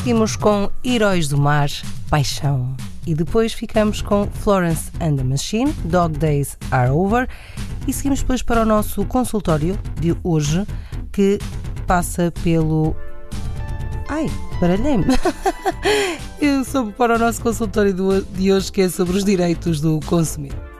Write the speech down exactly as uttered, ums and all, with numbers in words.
Seguimos com Heróis do Mar, Paixão. E depois ficamos com Florence and the Machine, Dog Days Are Over. E seguimos depois para o nosso consultório de hoje, que passa pelo... Ai, baralhei-me. Eu soube para o nosso consultório de hoje, que é sobre os direitos do consumidor.